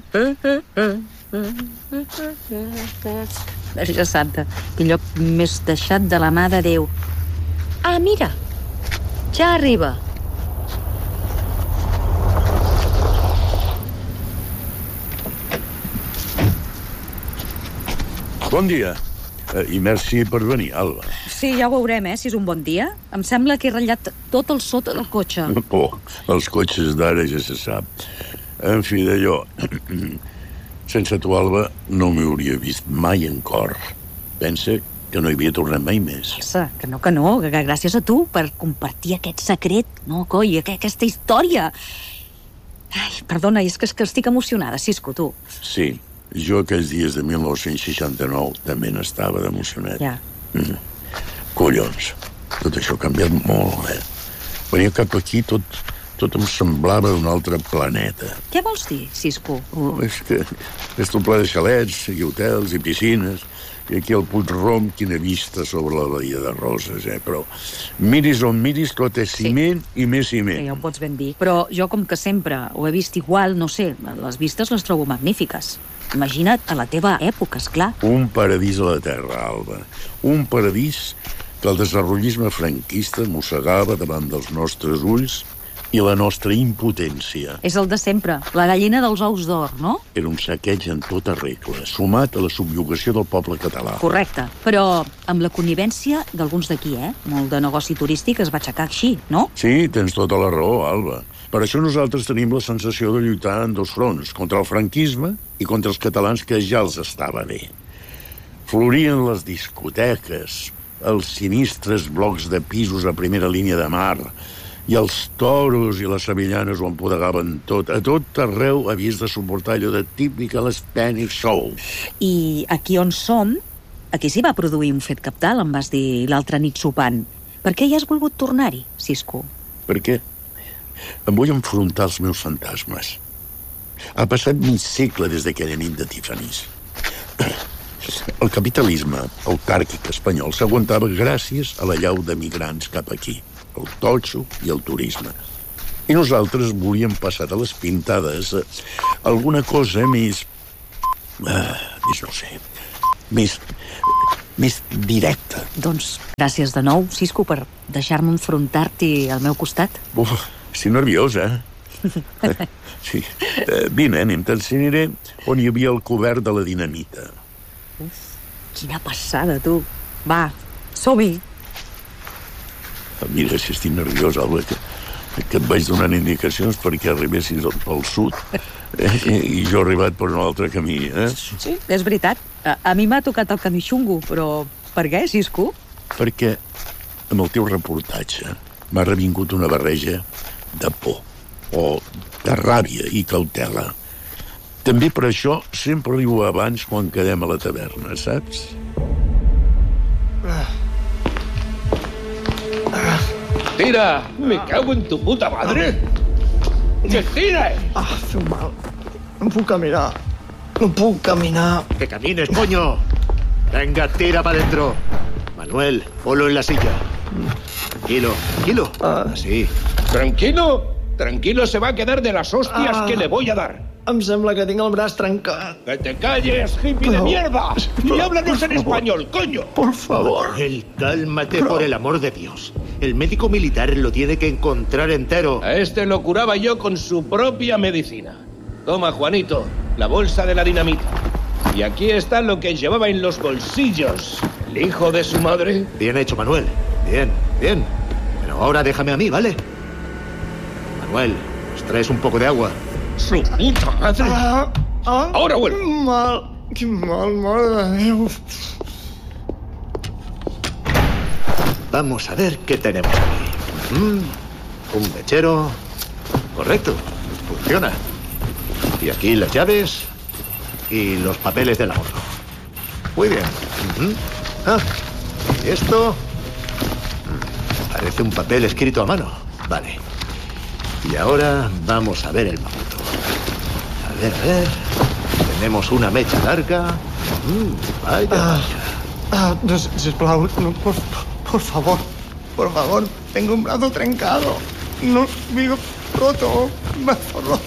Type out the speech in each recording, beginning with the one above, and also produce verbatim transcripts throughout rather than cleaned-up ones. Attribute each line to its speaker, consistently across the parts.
Speaker 1: Verge Santa, que lloc més deixat de la mà de Déu. Ah, mira, ja arriba.
Speaker 2: Bon dia. I merci per venir, Alba.
Speaker 1: Sí, ja ho veurem, eh, si és un bon dia. Em sembla que he ratllat tot el sota del cotxe.
Speaker 2: Oh, els cotxes d'ara ja se sap. En fi, d'allò... Sense tu, Alba, no m'hi hauria vist mai en cor. Pensa que no hi havia tornat mai més.
Speaker 1: Que no, que no, que gràcies a tu per compartir aquest secret, no, coi, aquesta història. Ai, perdona, és que, és que estic emocionada, Cisco, tu.
Speaker 2: Sí, jo aquells dies de mil nou-cents seixanta-nou també n'estava d'emocionat.
Speaker 1: Ja.
Speaker 2: Mm. Collons, tot això ha canviat molt, eh? Venia cap aquí, tot, tot em semblava d'un altre planeta.
Speaker 1: Què vols dir, Cisco?
Speaker 2: Oh, és que és tot ple de xalets, i hotels, i piscines, i aquí al Puig-rom, quina vista sobre la Badia de Roses, eh? Però miris on miris, tot és ciment sí. i més ciment.
Speaker 1: Sí, ja ho pots ben dir. Però jo, com que sempre ho he vist igual, no sé, les vistes les trobo magnífiques. Imagina't a la teva època, esclar.
Speaker 2: Un paradís a la terra, Alba. Un paradís que el desenvolupisme franquista mossegava davant dels nostres ulls i la nostra impotència.
Speaker 1: És el de sempre, la gallina dels ous d'or, no?
Speaker 2: Era un saqueig en tota regla, sumat a la subjugació del poble català.
Speaker 1: Correcte, però amb la connivència d'alguns d'aquí, eh? Molt de negoci turístic es va aixecar així, no?
Speaker 2: Sí, tens tota la raó, Alba. Per això nosaltres tenim la sensació de lluitar en dos fronts, contra el franquisme i contra els catalans, que ja els estava bé. Florien les discoteques, els sinistres blocs de pisos a primera línia de mar, i els toros i les sevillanes ho empodegaven tot. A tot arreu havies de suportar allò de típica l'Spanish Show.
Speaker 1: I aquí on som, aquí s'hi va produir un fet cabdal, em vas dir l'altra nit sopant. Per què hi has volgut tornar-hi, Cisco?
Speaker 2: Per què? Em vull enfrontar als meus fantasmes. Ha passat mig segle des d'aquella nit de Tiffany's. El capitalisme autàrquic espanyol s'aguantava gràcies a la llau de migrants cap aquí, el totxo i el turisme. I nosaltres volíem passar de les pintades a alguna cosa més... Uh, més no sé... Més... més directa.
Speaker 1: Doncs gràcies de nou, Cisco, per deixar-me enfrontar-t'hi al meu costat.
Speaker 2: Uf, estic nerviosa, eh? Sí. Uh, vine, anem, t'ensenyaré on hi havia el cobert de la dinamita.
Speaker 1: Uf, quina passada, tu. Va, som-hi.
Speaker 2: Mira, si estic nerviosa, Alba, que, que et vaig donant indicacions perquè arribessis pel sud eh? I jo he arribat per un altre camí, eh?
Speaker 1: Sí, és veritat. A, a mi m'ha tocat el camí xungo, però per què, Cisco?
Speaker 2: Perquè amb el teu reportatge m'ha revingut una barreja de por, o de ràbia i cautela. També per això sempre arribo abans quan quedem a la taverna, saps?
Speaker 3: ¡Tira! ¡Me cago en tu puta madre! ¡Que tira!
Speaker 4: Ah, feu mal. No puc caminar. No puc caminar.
Speaker 5: ¡Que camines, coño! Venga, tira para adentro. Manuel, ponlo en la silla. Tranquilo, tranquilo.
Speaker 4: Ah.
Speaker 5: Así.
Speaker 3: ¿Tranquilo? Tranquilo se va a quedar de las hostias
Speaker 4: Ah.
Speaker 3: que le voy a dar.
Speaker 4: Em sembla que tinc el braç trencat.
Speaker 3: ¡Que te calles, hippie de
Speaker 4: No.
Speaker 3: mierda! ¡Y
Speaker 4: Por
Speaker 3: háblanos en
Speaker 4: favor.
Speaker 3: español, coño!
Speaker 4: Por favor.
Speaker 5: Manuel, cálmate
Speaker 4: Pero-
Speaker 5: por el amor de Dios. El médico militar lo tiene que encontrar entero.
Speaker 3: A este lo curaba yo con su propia medicina. Toma, Juanito, la bolsa de la dinamita. Y aquí está lo que llevaba en los bolsillos. El hijo de su madre.
Speaker 5: Bien hecho, Manuel. Bien, bien. Pero ahora déjame a mí, ¿vale? Manuel, ¿nos traes un poco de agua?
Speaker 3: ¡Su puta madre!
Speaker 4: Ah, ah,
Speaker 3: Ahora vuelvo.
Speaker 4: Quin mal, quin mal, mare de Déu.
Speaker 5: Vamos a ver qué tenemos aquí. Mm, un mechero. Correcto, funciona. Y aquí las llaves y los papeles de la moto. Muy bien. Ujú. Ah, y esto... Mm, parece un papel escrito a mano. Vale. Y ahora vamos a ver el mamuto. A ver, a ver. Tenemos una mecha larga. Mm, vaya,
Speaker 4: Ah,
Speaker 5: vaya.
Speaker 4: ah, no, sisplau, no, por, por favor, por favor, tengo un brazo trencado. No, digo, roto, un brazo roto.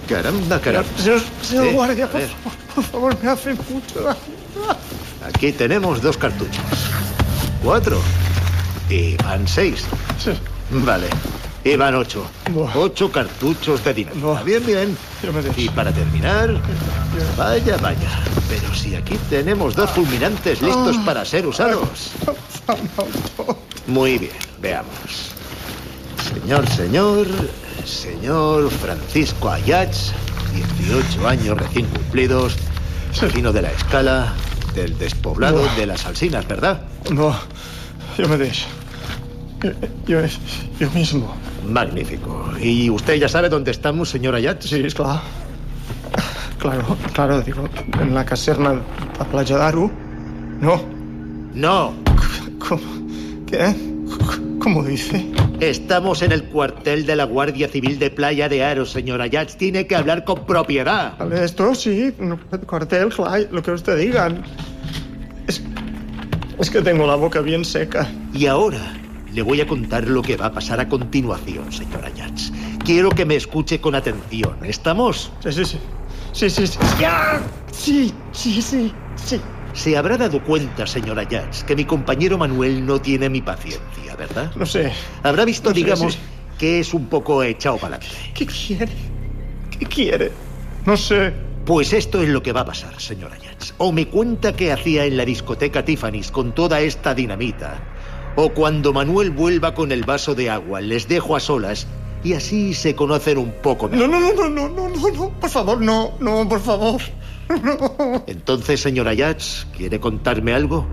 Speaker 5: Caramba, caramba.
Speaker 4: Señor, señor
Speaker 5: Sí,
Speaker 4: guardia,
Speaker 5: a
Speaker 4: por
Speaker 5: ver.
Speaker 4: favor, por favor, me hace mucho daño.
Speaker 5: Aquí tenemos dos cartuchos. Cuatro. Y van seis.
Speaker 4: Sí.
Speaker 5: Vale. Y van ocho.
Speaker 4: Buah.
Speaker 5: Ocho cartuchos de dinamita.
Speaker 4: Buah.
Speaker 5: Bien, bien.
Speaker 4: Yo me dejo.
Speaker 5: Y para terminar... Vaya, vaya. Pero si aquí tenemos dos fulminantes listos para ser usados. Muy bien, veamos. Señor, señor... Señor Francisco Ayats, dieciocho años recién cumplidos, vecino de la Escala, del despoblado
Speaker 4: Buah.
Speaker 5: de las Alsinas, ¿verdad?
Speaker 4: No, yo me dejo. Yo, yo, yo mismo.
Speaker 5: Magnífico. ¿Y usted ya sabe dónde estamos, señor Ayats?
Speaker 4: Sí, es claro. Claro, claro, digo, en la caserna de la Playa d'Aro. No.
Speaker 5: No.
Speaker 4: ¿Cómo? ¿Qué? ¿Cómo dice?
Speaker 5: Estamos en el cuartel de la Guardia Civil de Playa de Aro, señor Ayats. Tiene que hablar con propiedad.
Speaker 4: Vale, esto sí, no, cuartel, claro, lo que usted diga. Es, es que tengo la boca bien seca.
Speaker 5: Y ahora le voy a contar lo que va a pasar a continuación, señor Ayats. Quiero que me escuche con atención. ¿Estamos?
Speaker 4: Sí, sí, sí. Sí, sí, sí. ¡Ya! Sí, sí, sí, sí.
Speaker 5: Se habrá dado cuenta, señor Ayats, que mi compañero Manuel no tiene mi paciencia, ¿verdad?
Speaker 4: No sé.
Speaker 5: Habrá visto,
Speaker 4: No sé,
Speaker 5: digamos,
Speaker 4: sí.
Speaker 5: que es un poco echado para adelante.
Speaker 4: ¿Qué quiere? ¿Qué quiere? No sé.
Speaker 5: Pues esto es lo que va a pasar, señor Ayats. O me cuenta qué hacía en la discoteca Tiffany's con toda esta dinamita, o cuando Manuel vuelva con el vaso de agua, les dejo a solas y así se conocen un poco mejor.
Speaker 4: No, no, no, no, no, no, no, no. Por favor, no, no, por favor. No.
Speaker 5: Entonces, señor Ayats, ¿quiere contarme algo?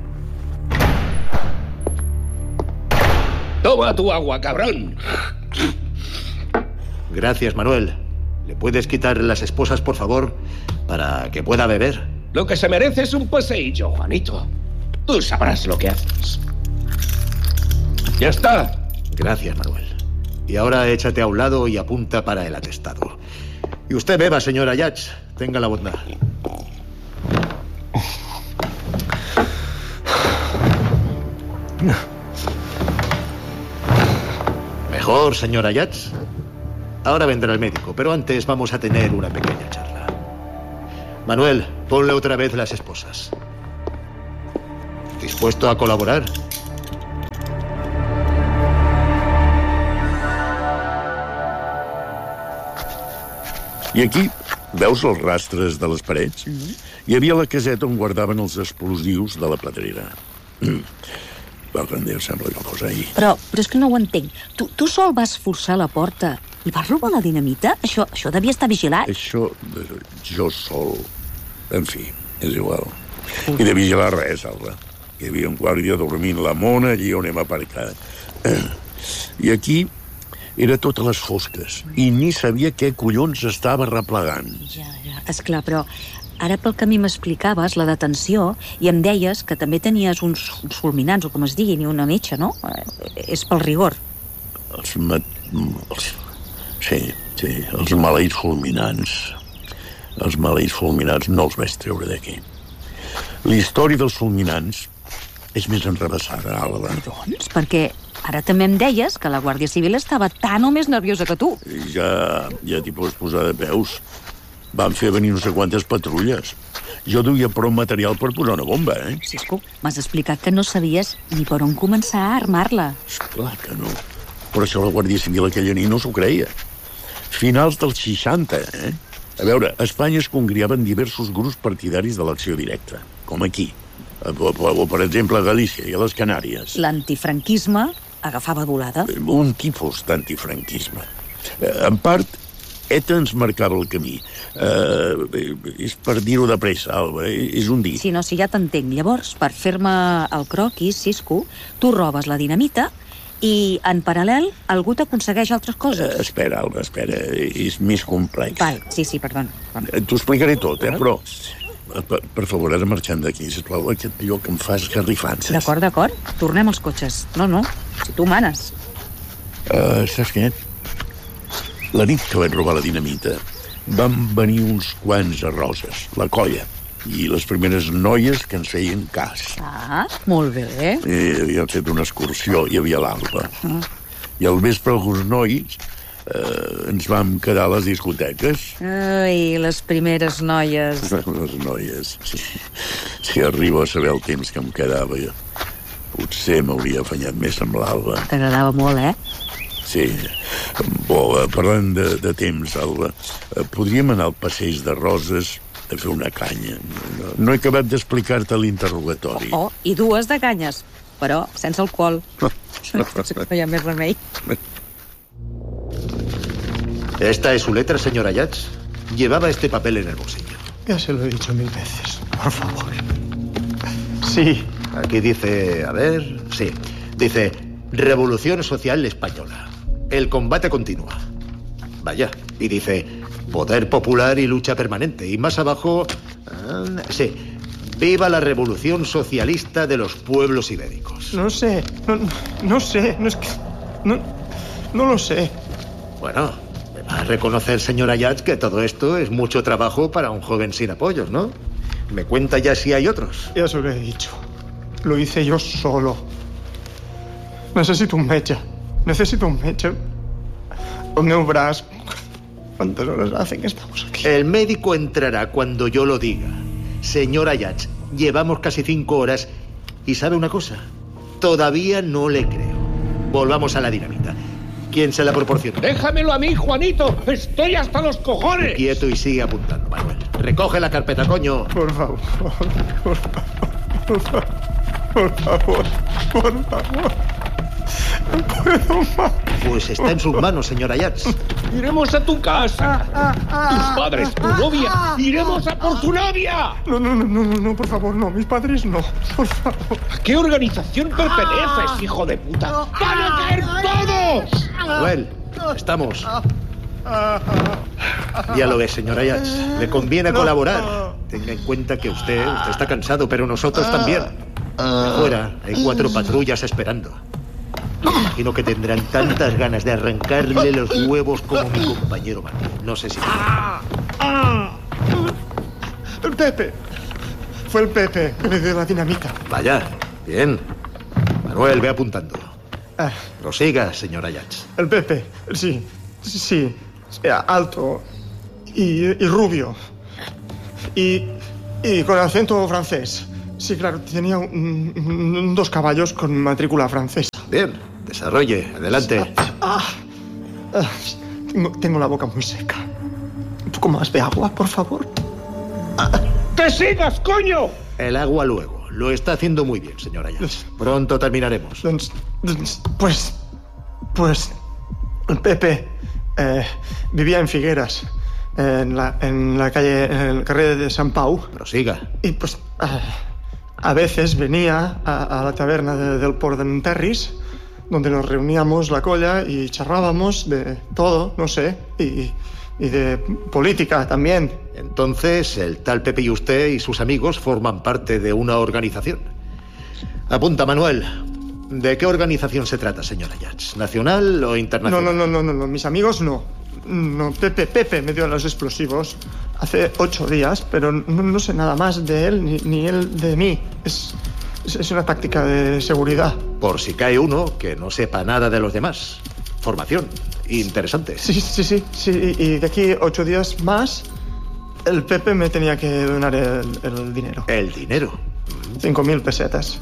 Speaker 3: Toma tu agua, cabrón.
Speaker 5: Gracias, Manuel. ¿Le puedes quitar las esposas, por favor, para que pueda beber?
Speaker 3: Lo que se merece es un paseillo, Juanito. Tú sabrás lo que haces. Ya está.
Speaker 5: Gracias, Manuel. Y ahora échate a un lado y apunta para el atestado. Y usted beba, señor Ayats. Tenga la bondad. ¿Mejor, señor Ayats? Ahora vendrá el médico, pero antes vamos a tener una pequeña charla. Manuel, ponle otra vez las esposas. ¿Dispuesto a colaborar?
Speaker 2: I aquí veus els rastres de les parets?
Speaker 1: Mm-hmm.
Speaker 2: Hi havia la caseta on guardaven els explosius de la pedrera. Mm. Va, que em sembla que fos ahir.
Speaker 1: Però, però és que no ho entenc. Tu, tu sol vas forçar la porta i vas robar la dinamita? Això, això devia estar vigilat.
Speaker 2: Això, de, jo sol... En fi, és igual. I de vigilar res, Alba. Hi havia un guàrdia dormint la mona allí on hem aparcat. I aquí era totes les fosques. I ni sabia què collons estava replegant.
Speaker 1: Ja, ja, esclar, però ara pel que a mi m'explicaves, la detenció, i em deies que també tenies uns, uns fulminants, o com es diguin, i una metxa, no? Eh, és pel rigor.
Speaker 2: Els, ma... els... Sí, sí, els maleïts fulminants. Els maleïts fulminants no els vaig treure d'aquí. La història dels fulminants és més enrevessada, Alba.
Speaker 1: Doncs, perquè ara també em deies que la Guàrdia Civil estava tan o més nerviosa que tu.
Speaker 2: Ja, ja t'hi pots posar de peus. Van fer venir no sé quantes patrulles. Jo duia prou material per posar una bomba, eh?
Speaker 1: Cisco, m'has explicat que no sabies ni per on començar a armar-la.
Speaker 2: Esclar que no. Però això la Guàrdia Civil aquella nit no s'ho creia. Finals dels seixanta, eh? A veure, a Espanya es congriaven diversos grups partidaris de l'acció directa, com aquí, o, o per exemple a Galícia i a les Canàries.
Speaker 1: L'antifranquisme agafava volada.
Speaker 2: Un tipus d'antifranquisme. En part, ETA ens marcava el camí. Uh, és per dir-ho de pressa, Alba, és un dir.
Speaker 1: Sí, no, sí, ja t'entenc. Llavors, per fer-me el croquis, Cisco, tu robes la dinamita i, en paral·lel, algú t'aconsegueix altres coses.
Speaker 2: Uh, espera, Alba, espera. És més complex.
Speaker 1: Val, sí, sí, perdona.
Speaker 2: T'ho explicaré tot, eh, però... Per, per favor, ara marxant d'aquí, sisplau, aquest lloc em fa esgarrifances.
Speaker 1: D'acord, d'acord. Tornem als cotxes. No, no, si tu manes.
Speaker 2: Uh, saps què? La nit que vaig robar la dinamita van venir uns quants a Roses, la colla, i les primeres noies que ens feien cas.
Speaker 1: Ah, molt bé.
Speaker 2: I havien fet una excursió, hi havia l'Alba. Uh. I al vespre alguns nois eh, ens vam quedar a les discoteques.
Speaker 1: Ai, les primeres noies.
Speaker 2: Les noies, sí. Si arribo a saber el temps que em quedava, jo, potser m'hauria afanyat més amb l'Alba.
Speaker 1: T'agradava molt, eh?
Speaker 2: Sí. Bo, parlant de, de temps, Alba, podríem anar al passeig de Roses a fer una canya. No, no he acabat d'explicar-te l'interrogatori.
Speaker 1: Oh, oh, i dues de canyes, però sense alcohol. No hi ha més remei.
Speaker 5: ¿Esta es su letra, señor Ayats? Llevaba este papel en el bolsillo.
Speaker 4: Ya se lo he dicho mil veces. Por favor. Sí.
Speaker 5: Aquí dice, a ver, sí. Dice, Revolución Social Española. El combate continúa. Vaya. Y dice, poder popular y lucha permanente. Y más abajo, ah, sí. Viva la revolución socialista de los pueblos ibéricos.
Speaker 4: No sé. No, no sé. No es que... No, no lo sé.
Speaker 5: Bueno, me va a reconocer, señor Ayats, que todo esto es mucho trabajo para un joven sin apoyos, ¿no? Me cuenta ya si hay otros.
Speaker 4: Ya se lo he dicho. Lo hice yo solo. Necesito un metge. Necesito un metge. El meu braç. ¿Cuántas horas hace que estamos aquí?
Speaker 5: El médico entrará cuando yo lo diga. Señor Ayats, llevamos casi cinco horas y ¿sabe una cosa? Todavía no le creo. Volvamos a la dinamita. ¿Quién se la proporciona?
Speaker 3: ¡Déjamelo a mí, Juanito! ¡Estoy hasta los cojones!
Speaker 5: Quieto y sigue apuntando, Manuel. Recoge la carpeta, coño.
Speaker 4: Por favor, por favor, por favor, por favor, por favor. No puedo más.
Speaker 5: Pues está en sus manos, señor Ayats.
Speaker 3: Iremos a tu casa. Tus padres, tu novia. Iremos a por tu novia.
Speaker 4: No, no, no, no, no, no, por favor, no. Mis padres no. Por favor.
Speaker 3: ¿A qué organización perteneces, hijo de puta? ¡Van a caer todos!
Speaker 5: Manuel, estamos. Ya lo ves, señor Ayats. Le conviene colaborar. Tenga en cuenta que usted, usted está cansado, pero nosotros también. Fuera hay cuatro patrullas esperando. Imagino que tendrán tantas ganas de arrancarle los huevos como mi compañero Manuel. No sé si...
Speaker 4: El Pepe. Fue el Pepe que me dio la dinamita.
Speaker 5: Vaya, bien. Manuel, ve apuntando.
Speaker 4: Ah,
Speaker 5: Prosiga, señor Ayats.
Speaker 4: el Pepe, sí, sí, sí. Era alto y, y rubio. Y, y con acento francés. Sí, claro, tenía un, un, dos caballos con matrícula francesa.
Speaker 5: Bien, desarrolle, adelante.
Speaker 4: Ah, ah, tengo, tengo la boca muy seca. Un poco más de agua, por favor.
Speaker 3: Ah. ¡Que sigas, coño!
Speaker 5: El agua luego. Lo está haciendo muy bien, señor Ayats. Pronto terminaremos.
Speaker 4: Pues, pues, el Pepe eh, vivía en Figueras, en la, en la calle, en el carrer de San Pau.
Speaker 5: Prosiga.
Speaker 4: Y pues... Ah, a veces venía a, a la taberna de, del Port d'en Terris, donde nos reuníamos la colla y charlábamos de todo, no sé, y, y de política también.
Speaker 5: Entonces, el tal Pepe y usted y sus amigos forman parte de una organización. Apunta, Manuel. ¿De qué organización se trata, señor Ayats? ¿Nacional o internacional?
Speaker 4: No, no, no, no, no, mis amigos no. No, Pepe, Pepe me dio los explosivos hace ocho días, pero no, no sé nada más de él ni, ni él de mí. Es, es, es una táctica de seguridad.
Speaker 5: Por si cae uno que no sepa nada de los demás. Formación. Interesante.
Speaker 4: Sí, sí, sí, sí. Y de aquí ocho días más, el Pepe me tenía que donar el, el dinero.
Speaker 5: ¿El dinero?
Speaker 4: Cinco mil pesetas.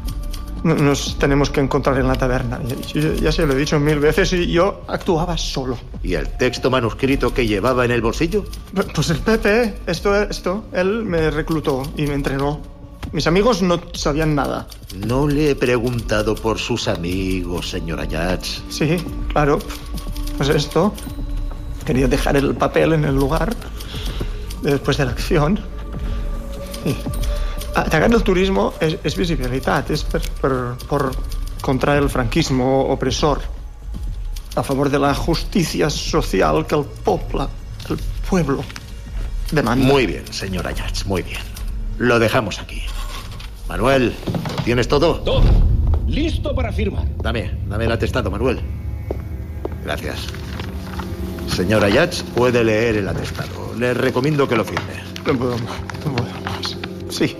Speaker 4: Nos tenemos que encontrar en la taberna. Yo, ya se lo he dicho mil veces y yo actuaba solo.
Speaker 5: ¿Y el texto manuscrito que llevaba en el bolsillo?
Speaker 4: Pues el Pepe, esto, esto, él me reclutó y me entrenó. Mis amigos no sabían nada.
Speaker 5: No le he preguntado por sus amigos, señor Ayats.
Speaker 4: Sí, claro. Pues esto. Quería dejar el papel en el lugar después de la acción. Y... atacar el turismo és, és visibilitat, és per, per, per contra el franquismo opresor, a favor de la justicia social que el poble, el pueblo, demanda.
Speaker 5: Muy bien, señor Ayats, muy bien. Lo dejamos aquí. Manuel, ¿tienes todo?
Speaker 3: Todo. Listo para firmar.
Speaker 5: Dame, dame el atestado, Manuel. Gracias. Señor Ayats, puede leer el atestado. Le recomiendo que lo firme.
Speaker 4: No puedo más, no puedo más. Sí.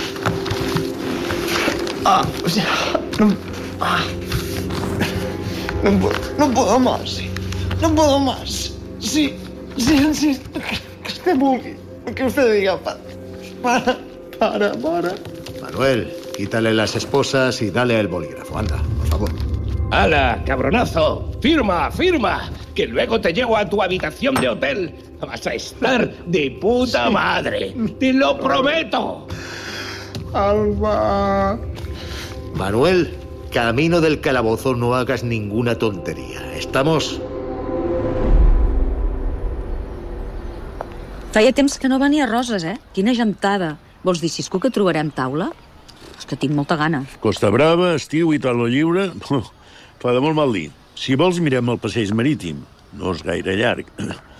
Speaker 4: Ah, o sea, no, ah. No puedo, no puedo más. No puedo más. Sí, sí, insisto, que, que usted vulgui, que usted diga, para, para, para, para.
Speaker 5: Manuel, quítale las esposas y dale el bolígrafo. Anda, por favor.
Speaker 3: ¡Hala, cabronazo! ¡Firma, firma! Que luego te llevo a tu habitación de hotel. Vas a estar de puta sí. madre. ¡Te lo prometo!
Speaker 4: Alba.
Speaker 5: Manuel, camino del calabozo, no hagas ninguna tontería. ¿Estamos?
Speaker 1: Feia temps que no venia Roses, eh? Quina gentada. Vols dir, Cisco, que trobarem taula? És que tinc molta gana.
Speaker 2: Costa Brava, estiu i taula lliure... Fa de molt mal dir. Si vols, mirem el passeig marítim. No és gaire llarg.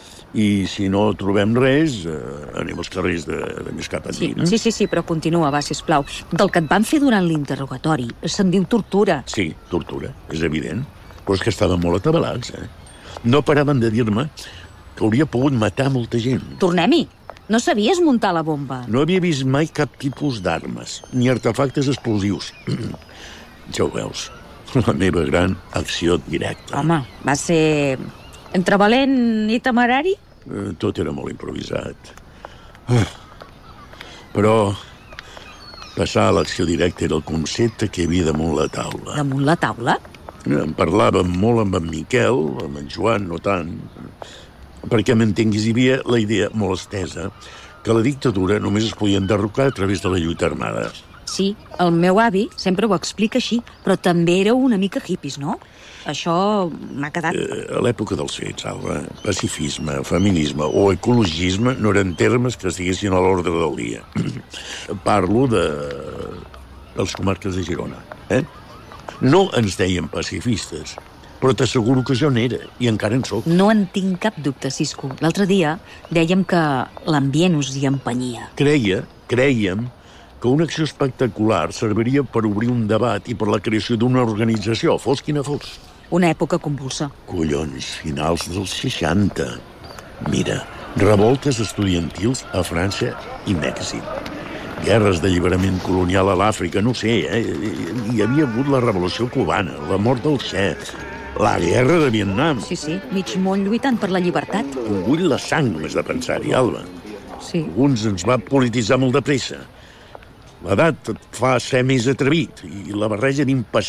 Speaker 2: I si no trobem res, eh, anem als carrers de, de més cap
Speaker 1: sí,
Speaker 2: endins.
Speaker 1: Sí, sí, sí, però continua, va, sisplau. Del que et van fer durant l'interrogatori se'n diu tortura.
Speaker 2: Sí, tortura, és evident. Però és que estaven molt atabalats, eh? No paraven de dir-me que hauria pogut matar molta gent.
Speaker 1: Tornem-hi. No sabies muntar la bomba.
Speaker 2: No havia vist mai cap tipus d'armes, ni artefactes explosius. Ja ho veus. La meva gran acció directa.
Speaker 1: Home, va ser entre valent i temerari?
Speaker 2: Eh, tot era molt improvisat. Ah. Però passar a l'acció directa era el concepte que hi havia damunt la taula.
Speaker 1: Damunt la taula?
Speaker 2: En parlàvem molt amb en Miquel, amb en Joan, no tant. Perquè m'entenguis, hi havia la idea molt estesa que la dictadura només es podia enderrocar a través de la lluita armada.
Speaker 1: Sí, el meu avi sempre ho explica així, però també era una mica hippies, no? Això m'ha quedat...
Speaker 2: Eh, a l'època dels fets, Alba, pacifisme, feminisme o ecologisme no eren termes que estiguessin a l'ordre del dia. Parlo de... de les comarques de Girona, eh? No ens deien pacifistes, però t'asseguro que jo n'era, i encara en soc.
Speaker 1: No en tinc cap dubte, Cisco. L'altre dia dèiem que l'ambient us hi empenyia.
Speaker 2: Creia, crèiem, que una acció espectacular serviria per obrir un debat i per la creació d'una organització, fos quina fos.
Speaker 1: Una època convulsa.
Speaker 2: Collons, finals dels seixanta. Mira, revoltes estudiantils a França i Mèxic. Guerres d'alliberament colonial a l'Àfrica, no sé, eh? Hi havia hagut la revolució cubana, la mort del Che, la guerra de Vietnam.
Speaker 1: Sí, sí, mig món lluitant per la llibertat.
Speaker 2: Em bull la sang més de pensar-hi, Alba.
Speaker 1: Sí.
Speaker 2: Alguns ens va polititzar molt de pressa. L'edat et fa ser més atrevit i la barreja d'impaciència